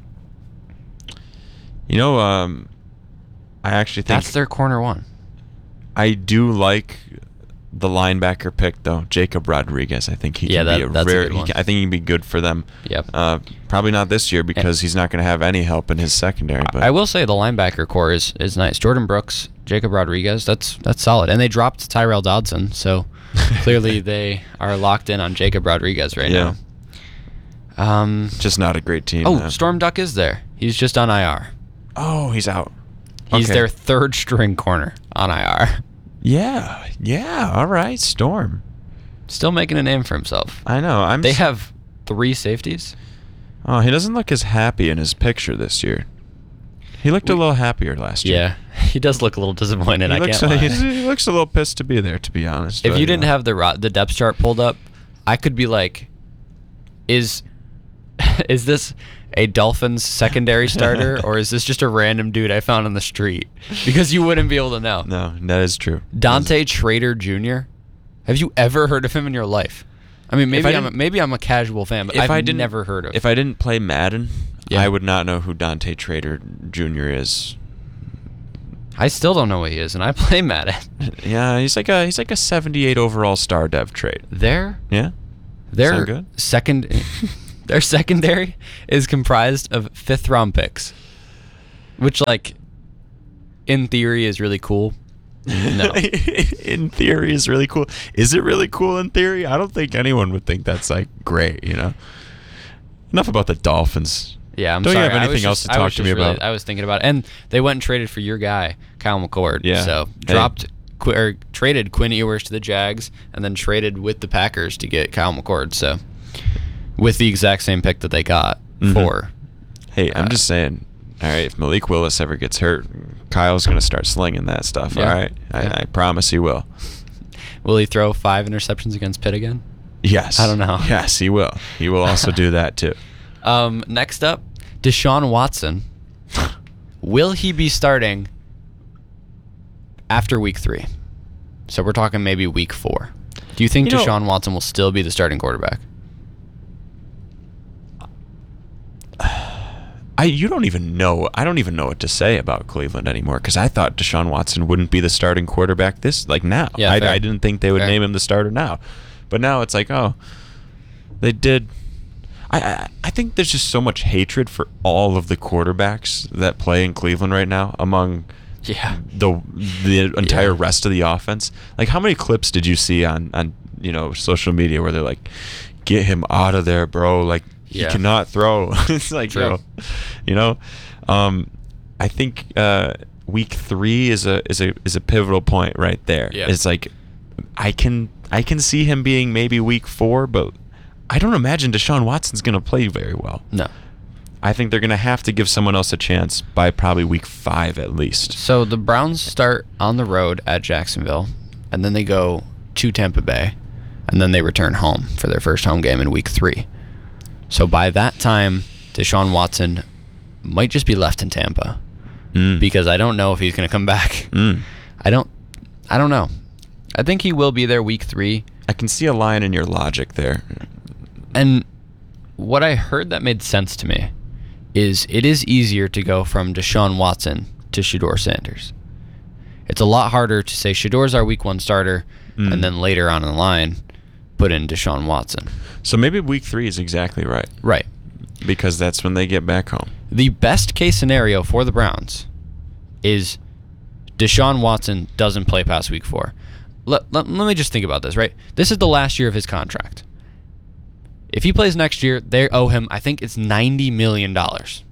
You know, um, I actually think That's their corner one. I do like the linebacker pick though, Jacob Rodriguez. I think he Yeah, can that- be a that's a very. good he one. can- I think he can be good for them. Yep. Uh, probably not this year because he's not going to have any help in his secondary. But I will say the linebacker core is, is nice. Jordan Brooks, Jacob Rodriguez, that's that's solid. And they dropped Tyrell Dodson, so clearly they are locked in on Jacob Rodriguez right Yeah. now. Um. just not a great team. Oh, uh, Storm Duck is there. He's just on I R. oh, he's out. He's Okay. their third string corner on I R. Yeah, yeah. All right, Storm. Still making a name for himself. I know. I'm. They s- have three safeties. Oh, he doesn't look as happy in his picture this year. He looked a We- little happier last year. Yeah, he does look a little disappointed. He I looks, can't lie. he's- he looks a little pissed to be there, to be honest. If but, you didn't know. have the ro- the depth chart pulled up, I could be like, is is this a Dolphins secondary starter or is this just a random dude I found on the street? Because you wouldn't be able to know. No, that is true. Dante Trader Junior Have you ever heard of him in your life? I mean, maybe I I'm a, didn't- maybe I'm a casual fan, but If I've I didn't, never heard of. If I didn't play Madden, Yeah. I would not know who Dante Trader Junior is. I still don't know what he is, and I play Madden. Yeah, he's like a he's like a seventy-eight overall star dev trait. Their Yeah, their Sound good? second their secondary is comprised of fifth round picks, which like in theory is really cool. No. In theory is really cool. Is it really cool in theory? I don't think anyone would think that's like great, you know. Enough about the Dolphins. Yeah, I'm Don't sorry. you have I was anything else just- to I talk was to me just really- about? I was thinking about it. And they went and traded for your guy, Kyle McCord. Yeah. So Hey. dropped Qu- or traded Quinn Ewers to the Jags and then traded with the Packers to get Kyle McCord. So with the exact same pick that they got Mhm. for. Hey, I'm Uh, just saying. All right, if Malik Willis ever gets hurt, Kyle's gonna start slinging that stuff. Yeah. All right, I, Yeah. I promise he will. Will he throw five interceptions against Pitt again? Yes. I don't know. Yes, he will. He will also do that too. Um, next up, Deshaun Watson. Will he be starting after week three? So we're talking maybe week four. Do you think You know- Deshaun Watson will still be the starting quarterback? I you don't even know. I don't even know what to say about Cleveland anymore because I thought Deshaun Watson wouldn't be the starting quarterback this like now. Yeah, I, fair. I didn't think they would Fair. name him the starter now, but now it's like oh, they did. I, I I think there's just so much hatred for all of the quarterbacks that play in Cleveland right now among Yeah. the the entire Yeah. rest of the offense. Like how many clips did you see on on you know social media where they're like, get him out of there, bro. Like. He Yeah. cannot throw. It's like, True. yo, you know, um, I think uh, week three is a is a is a pivotal point right there. Yeah. It's like I can I can see him being maybe week four, but I don't imagine Deshaun Watson's going to play very well. No. I think they're going to have to give someone else a chance by probably week five at least. So the Browns start on the road at Jacksonville, and then they go to Tampa Bay, and then they return home for their first home game in week three. So by that time, Deshaun Watson might just be left in Tampa Mm. because I don't know if he's going to come back. Mm. I don't I don't know. I think he will be there week three. I can see a line in your logic there. And what I heard that made sense to me is it is easier to go from Deshaun Watson to Shedeur Sanders. It's a lot harder to say Shedor's our week one starter Mm. and then later on in the line put in Deshaun Watson. So maybe week three is exactly right Right. because that's when they get back home. The best case scenario for the Browns is Deshaun Watson doesn't play past week four. Let, let, let me just think about this, right? This is the last year of his contract. If he plays next year, they owe him, I think it's ninety million dollars.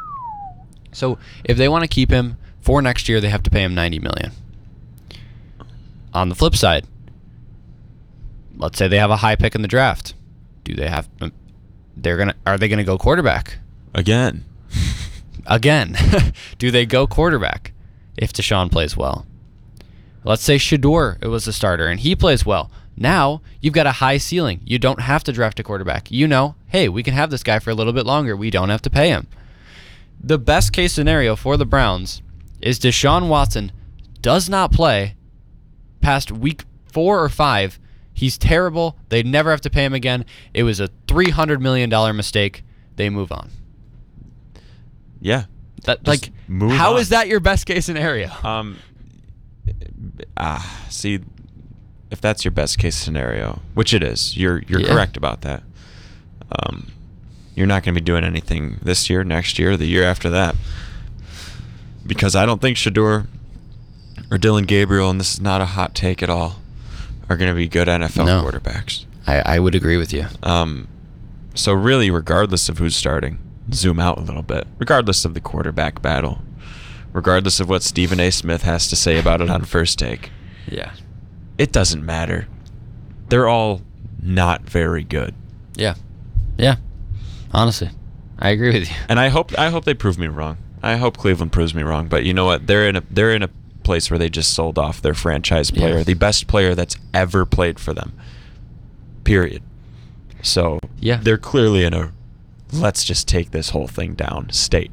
So if they want to keep him for next year, they have to pay him ninety million dollars. On the flip side, let's say they have a high pick in the draft. Do they have they're going to are they going to go quarterback? Again. Again, do they go quarterback if Deshaun plays well? Let's say Shedeur it was the starter and he plays well. Now you've got a high ceiling. You don't have to draft a quarterback. You know, hey, we can have this guy for a little bit longer. We don't have to pay him. The best case scenario for the Browns is Deshaun Watson does not play past week four or five. He's terrible. They never have to pay him again. It was a three hundred million dollars mistake. They move on. Yeah. That Just like move how on. is that your best case scenario? Um. Ah, see, if that's your best case scenario, which it is, you're you're Yeah. correct about that. Um, you're not going to be doing anything this year, next year, the year after that, because I don't think Shedeur or Dylan Gabriel, and this is not a hot take at all, are going to be good N F L No. quarterbacks. I, I would agree with you. Um, so really, regardless of who's starting, zoom out a little bit. Regardless of the quarterback battle, regardless of what Stephen A. Smith has to say about it on First Take, Yeah. it doesn't matter. They're all not very good, Yeah. Yeah. Honestly, I agree with you. and I hope I hope they prove me wrong. I hope Cleveland proves me wrong. But you know what? They're in a they're in a place where they just sold off their franchise player, Yeah. the best player that's ever played for them. Period. So Yeah. they're clearly in a let's just take this whole thing down state.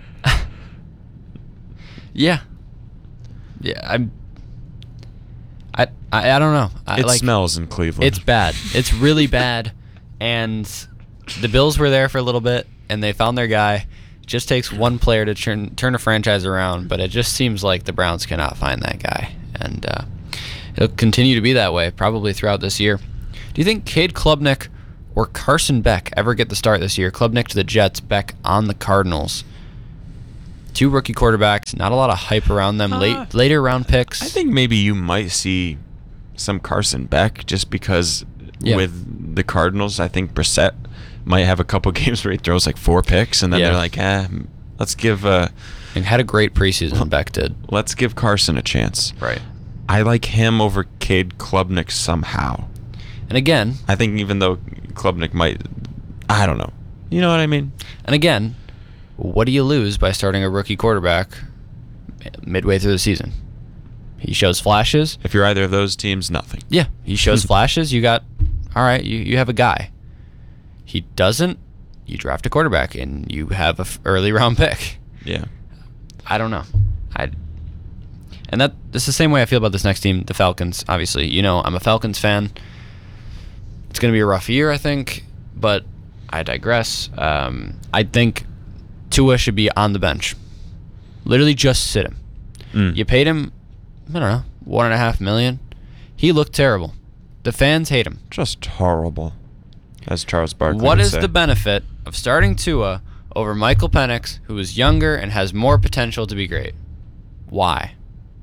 Yeah. Yeah. I'm. I I, I don't know. I, It like, smells in Cleveland. It's bad. It's really bad. And the Bills were there for a little bit, and they found their guy, It just takes one player to turn turn a franchise around, but it just seems like the Browns cannot find that guy, and uh, it'll continue to be that way probably throughout this year. Do you think Cade Klubnik or Carson Beck ever get the start this year? Klubnik to the Jets, Beck on the Cardinals. Two rookie quarterbacks, not a lot of hype around them. Uh, Late later round picks. I think maybe you might see some Carson Beck just because Yeah. with the Cardinals, I think Brissett might have a couple games where he throws like four picks, and then Yeah. they're like, eh, let's give uh, and had a great preseason. Beck did. let's give Carson a chance. Right. I like him over Cade Klubnik somehow. And again, I think even though Klubnik might, I don't know. You know what I mean? and again, what do you lose by starting a rookie quarterback midway through the season? He shows flashes. If you're either of those teams, nothing. Yeah, he shows flashes. You got, all right, you, you have a guy. He doesn't, you draft a quarterback, and you have a f- early round pick. Yeah. I don't know. I and that that's the same way I feel about this next team, the Falcons. Obviously, you know, I'm a Falcons fan. It's going to be a rough year, I think, but I digress. Um, I think Tua should be on the bench. Literally just sit him. Mm. You paid him, I don't know, one and a half million. He looked terrible. The fans hate him. Just horrible, as Charles Barkley What would is say. the benefit of starting Tua over Michael Penix, who is younger and has more potential to be great? Why?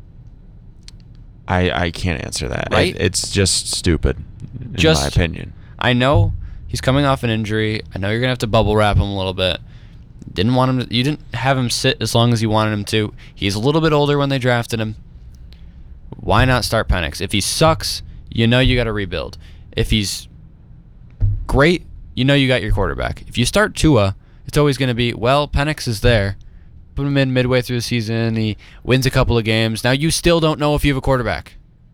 I, I can't answer that. Right? It, it's just stupid, in Just- my opinion. I know he's coming off an injury. I know you're gonna have to bubble wrap him a little bit. Didn't want him to, you didn't have him sit as long as you wanted him to. He's a little bit older when they drafted him. Why not start Penix? If he sucks, you know you got to rebuild. If he's great, you know you got your quarterback. If you start Tua, it's always going to be, well, Penix is there. Put him in midway through the season. He wins a couple of games. Now you still don't know if you have a quarterback.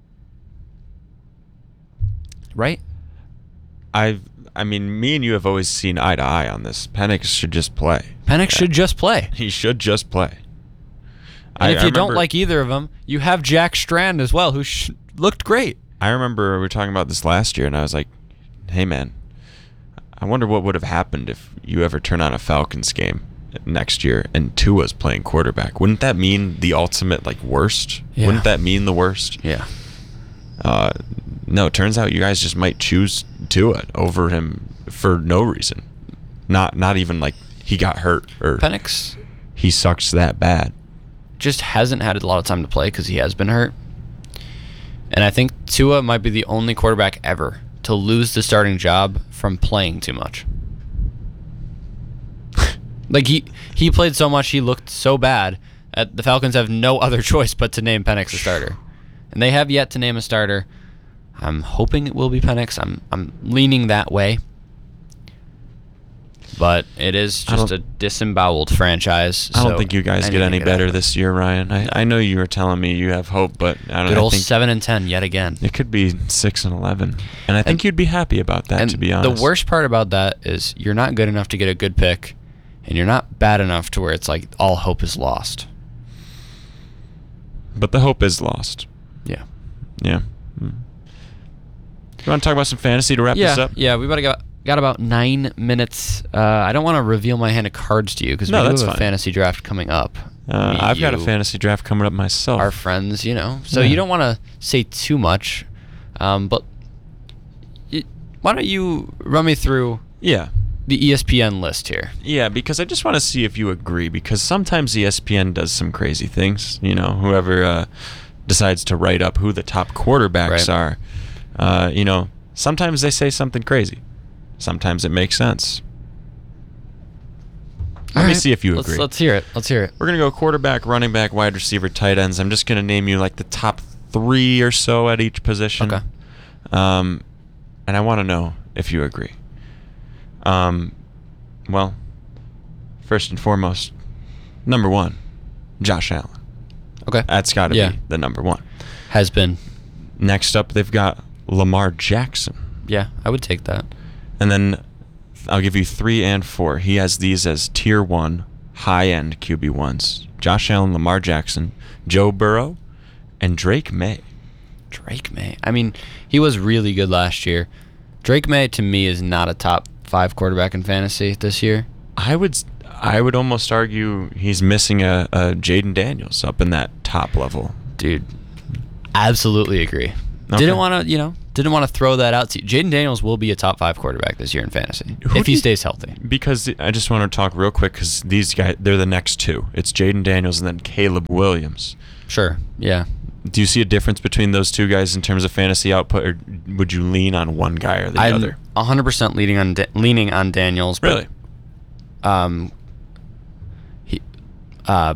Right? I've, I mean, me and you have always seen eye to eye on this. Penix should just play. Penix should just play. He should just play. And I, if I you don't remember- like either of them, you have Jack Strand as well, who sh- looked great. I remember we were talking about this last year, and I was like, hey, man, I wonder what would have happened if you ever turn on a Falcons game next year and Tua's playing quarterback. Wouldn't that mean the ultimate, like, worst? Yeah. Wouldn't that mean the worst? Yeah. Uh, no, it turns out you guys just might choose Tua over him for no reason. Not not even like he got hurt or Penix he sucks that bad. just hasn't had a lot of time to play because he has been hurt. And I think Tua might be the only quarterback ever to lose the starting job from playing too much. Like, he, he played so much, he looked so bad, that the Falcons have no other choice but to name Penix a starter. And they have yet to name a starter. I'm hoping it will be Penix. I'm I'm leaning that way. But it is I just don't- a disemboweled franchise. I don't so think you guys get anything any could better happen. this year, Ryan. I, I know you were telling me you have hope, but I don't Good I old think seven and ten yet again. it could be six and eleven. And I think And- you'd be happy about that, And to be honest. the worst part about that is you're not good enough to get a good pick, and you're not bad enough to where it's like all hope is lost. But the hope is lost. Yeah. Yeah. Hmm. You want to talk about some fantasy to wrap Yeah. this up? Yeah. We about got got about nine minutes. Uh, I don't want to reveal my hand of cards to you because No, we do that's have a fine. fantasy draft coming up. Uh, Me, I've got a you, fantasy draft coming up myself. Our friends, you know. So Yeah. you don't want to say too much, um, but y why don't you run me through yeah. the E S P N list here? Yeah, because I just want to see if you agree, because sometimes E S P N does some crazy things. You know, whoever uh, decides to write up who the top quarterbacks Right. are, uh, you know, sometimes they say something crazy. Sometimes it makes sense. Let All me right. see if you let's, agree. Let's hear it. Let's hear it. We're going to go quarterback, running back, wide receiver, tight ends. I'm just going to name you like the top three or so at each position. Okay. Um, and I want to know if you agree. Um, well, first and foremost, number one, Josh Allen. Okay. That's got to Yeah. be the number one. Has been. Next up, they've got Lamar Jackson. Yeah, I would take that. And then I'll give you three and four. He has these as tier one, high-end Q B ones. Josh Allen, Lamar Jackson, Joe Burrow, and Drake May. Drake May. I mean, he was really good last year. Drake May, to me, is not a top five quarterback in fantasy this year. I would I would almost argue he's missing a, a Jaden Daniels up in that top level. Dude, absolutely agree. Okay. Didn't want to, you know, didn't want to throw that out to you. Jaden Daniels will be a top five quarterback this year in fantasy Who if do he you- stays healthy. Because I just want to talk real quick because these guys, they're the next two. It's Jaden Daniels and then Caleb Williams. Sure, yeah. Do you see a difference between those two guys in terms of fantasy output, or would you lean on one guy or the I'm other? one hundred percent leaning on Da- leaning on Daniels. But, Really? Um. He, uh.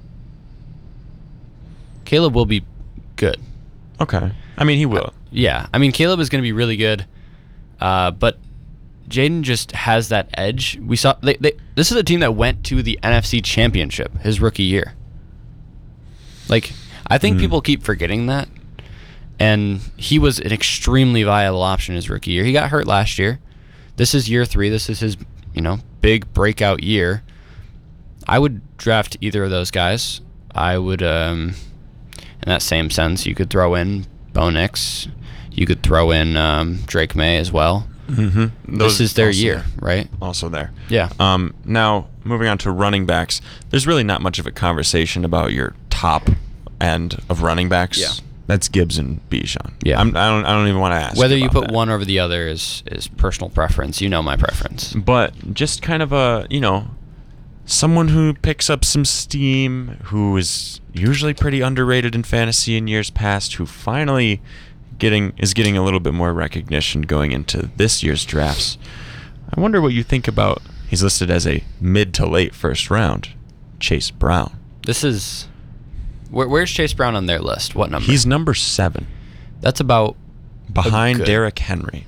Caleb will be good. Okay. I mean, he will. Yeah, I mean Caleb is going to be really good, uh, but Jaden just has that edge. We saw they, they, this is a team that went to the N F C Championship his rookie year. Like, I think Mm. people keep forgetting that, and he was an extremely viable option his rookie year. He got hurt last year. This is year three. This is his, you know, big breakout year. I would draft either of those guys. I would, um, in that same sense, you could throw in Bo Nix. You could throw in um, Drake May as well. Mm-hmm. This is their year, right? Also there. Yeah. Um, now, moving on to running backs, there's really not much of a conversation about your top end of running backs. Yeah. That's Gibbs and Bijan. Yeah. I'm, I don't. I don't even want to ask. Whether you about put that. one over the other is is personal preference. You know my preference. But just kind of a, you know, someone who picks up some steam, who is usually pretty underrated in fantasy in years past, who finally getting is getting a little bit more recognition going into this year's drafts. I wonder what you think about. He's listed as a mid to late first round, Chase Brown. This is where, where's Chase Brown on their list? What number? He's number seven, That's about behind good. Derrick Henry.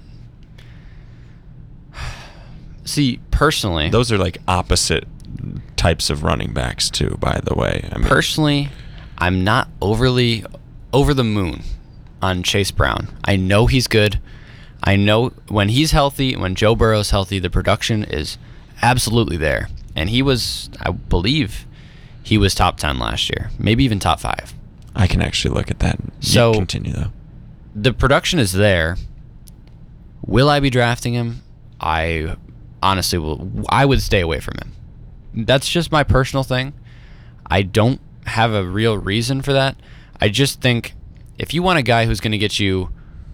see personally. Those are like opposite types of running backs too, by the way. I mean, Personally, I'm not overly over the moon on Chase Brown. I know he's good. I know when he's healthy, when Joe Burrow's healthy, the production is absolutely there. And he was, I believe, he was top ten last year, maybe even top five. I can actually look at that. You So- continue though. The production is there. Will I be drafting him? I honestly will. I would stay away from him. That's just my personal thing. I don't have a real reason for that. I just think if you want a guy who's going to get you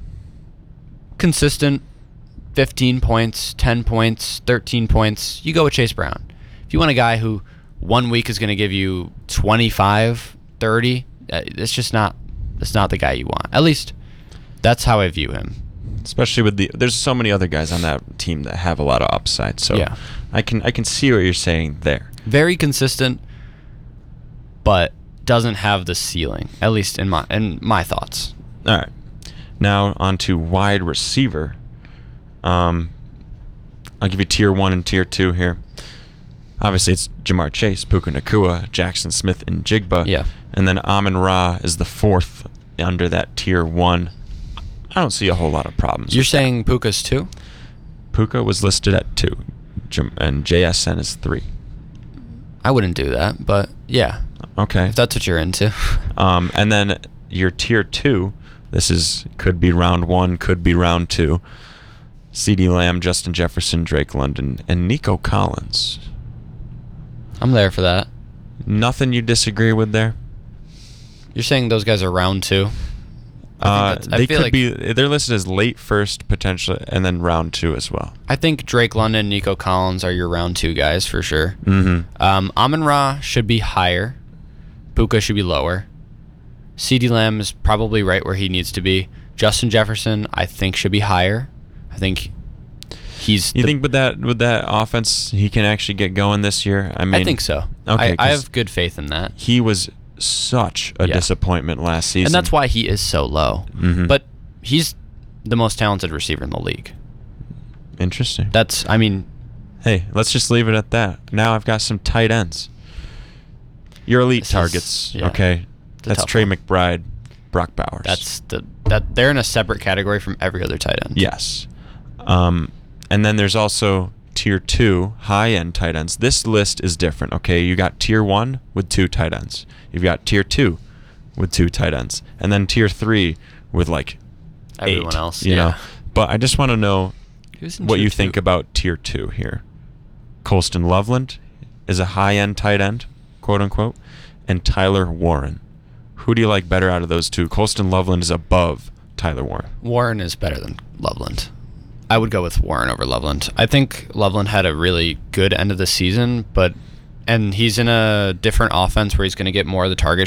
consistent fifteen points, ten points, thirteen points, you go with Chase Brown. If you want a guy who one week is going to give you twenty-five, thirty, uh, it's just not it's not the guy you want. At least that's how I view him. Especially with the there's so many other guys on that team that have a lot of upside. So Yeah. I can I can see what you're saying there. Very consistent, but doesn't have the ceiling. At least in my in my thoughts. All right. Now on to wide receiver. Um, I'll give you tier one and tier two here. Obviously, it's Jamar Chase, Puka Nacua, Jackson Smith, and Jigba. Yeah. And then Amon Ra is the fourth under that tier one. I don't see a whole lot of problems. You're with that. saying Puka's two? Puka was listed at two, Jam- and J S N is three. I wouldn't do that, but yeah, Okay. if that's what you're into. Um, and then your tier two, this is could be round one, could be round two. CeeDee Lamb, Justin Jefferson, Drake London, and Nico Collins. I'm there for that. Nothing you disagree with there? You're saying those guys are round two? I think Uh, that's- I they feel could like- be. They're listed as late first potentially, and then round two as well. I think Drake London and Nico Collins are your round two guys for sure. Mm-hmm. Um, Amon Ra should be higher. Puka should be lower. CeeDee Lamb is probably right where he needs to be. Justin Jefferson, I think, should be higher. I think he's. You the- think with that with that offense, he can actually get going this year? I mean, I think so. Okay, I, I 'cause have good faith in that. he was such a Yeah. disappointment last season, And that's why he is so low. Mhm. But he's the most talented receiver in the league. Interesting. That's, I mean, Hey, let's just leave it at that. Now I've got some tight ends. Your elite This is- targets, yeah, okay? it's a That's tough Trey one. McBride, Brock Bowers. that's the that they're in a separate category from every other tight end. yes. Um, and then there's also tier two high end tight ends. This list is different. Okay, you got tier one with two tight ends. You've got tier two with two tight ends, and then tier three with like Everyone eight, else, You yeah. know, but I just want to know Who's in what tier you two? think about tier two here. Colston Loveland, is a high-end tight end, quote unquote, and Tyler Warren. Who do you like better out of those two? Colston Loveland is above Tyler Warren. Warren is better than Loveland. I would go with Warren over Loveland. I think Loveland had a really good end of the season, but and he's in a different offense where he's going to get more of the target